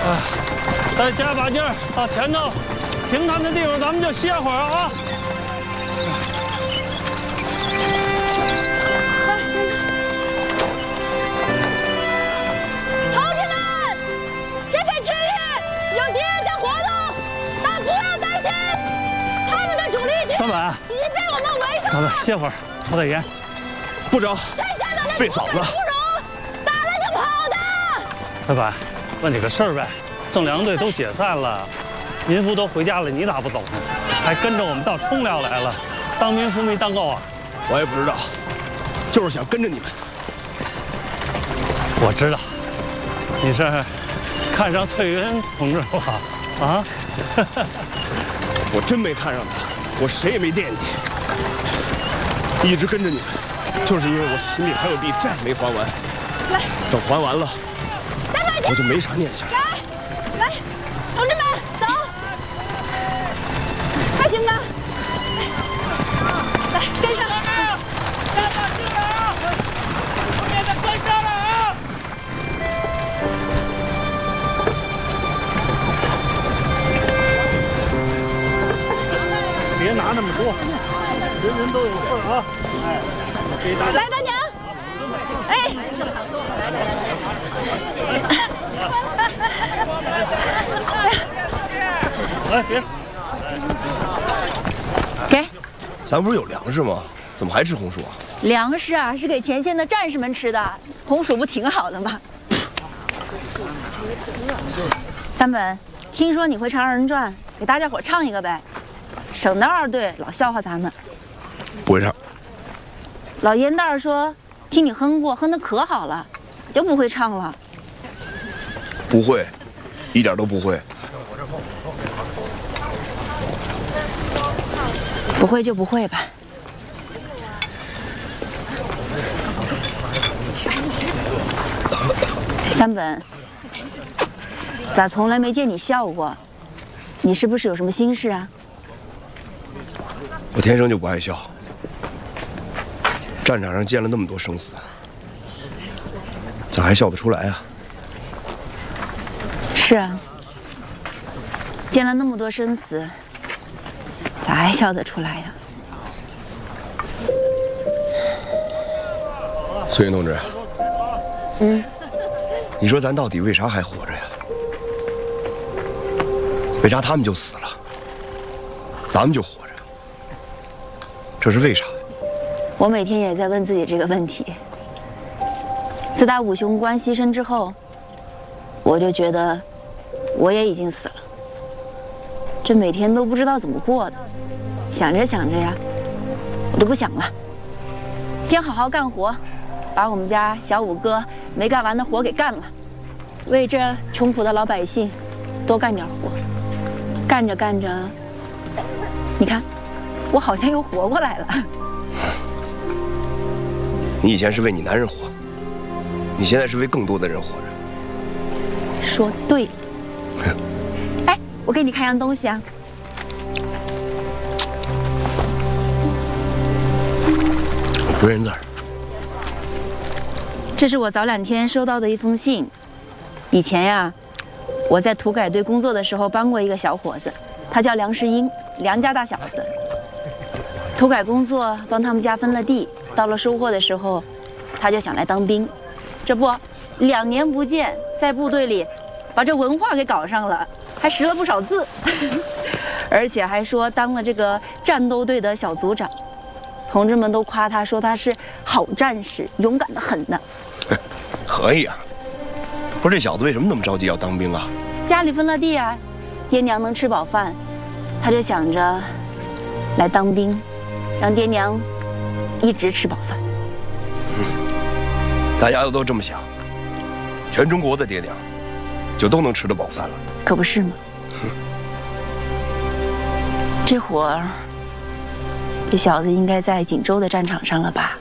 再加把劲儿，到前头平坦的地方，咱们就歇会儿啊。 同志们，这片区域有敌人在活动，但不要担心，他们的主力军三板已经被我们围住咱们了。 歇会儿，抽点烟。 部长， 剩下的费嗓子。 不容，打了就跑的。 三板，问你个事儿呗，正粮队都解散了，民夫都回家了，你咋不走呢？还跟着我们到通辽来了，当民夫没当够啊？ 我也不知道，就是想跟着你们。 我知道，你是看上翠云同志了啊？ 我真没看上他，我谁也没惦记，一直跟着你们，就是因为我心里还有笔债没还完。 来， 等还完了， 再快点！ 我就没啥念想。 来，同志们，走，还行吧？来，跟上。 大家进来啊！后面的跟上了啊！别拿那么多，人人都有份啊！哎，给大家来，大娘，哎， 来，别。 给咱不是有粮食吗？怎么还吃红薯啊？ 粮食啊，是给前线的战士们吃的，红薯不挺好的吗？三本，听说你会唱二人转，给大家伙唱一个呗，省得二队老笑话咱们。 不会唱。 老烟袋说听你哼过，哼得可好了，就不会唱了。 不会，一点都不会。 不会就不会吧。三本，咋从来没见你笑过？你是不是有什么心事啊？ 我天生就不爱笑。战场上见了那么多生死，咋还笑得出来啊？ 是啊，见了那么多生死，咋还笑得出来呀？ 崔云同志，你说咱到底为啥还活着呀？为啥他们就死了，咱们就活着？这是为啥？ 我每天也在问自己这个问题。自打五雄关牺牲之后，我就觉得我也已经死了。这每天都不知道怎么过的，想着想着呀，我就不想了，先好好干活，把我们家小五哥没干完的活给干了，为这穷苦的老百姓多干点活。干着干着，你看，我好像又活过来了。 你以前是为你男人活，你现在是为更多的人活着。 说对了。哎，我给你看样东西啊。 不认字儿。 这是我早2天收到的一封信。以前呀，我在土改队工作的时候帮过一个小伙子，他叫梁世英，梁家大小子。土改工作帮他们家分了地，到了收获的时候，他就想来当兵。这不，2年不见，在部队里把这文化给搞上了，还识了不少字，而且还说当了这个战斗队的小组长。同志们都夸他说他是好战士，勇敢得很呢。 可以啊，不是这小子为什么那么着急要当兵啊？ 家里分了地啊，爹娘能吃饱饭，他就想着来当兵，让爹娘一直吃饱饭。 大家都这么想，全中国的爹娘就都能吃得饱饭了， 可不是吗？这会儿，这小子应该在锦州的战场上了吧？